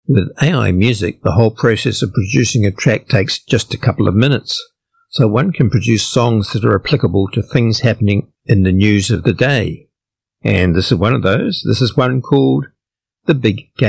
With AI music, the whole process of producing a track takes just a couple of minutes, so one can produce songs that are applicable to things happening in the news of the day. And this is one of those. This is one called The Big Game.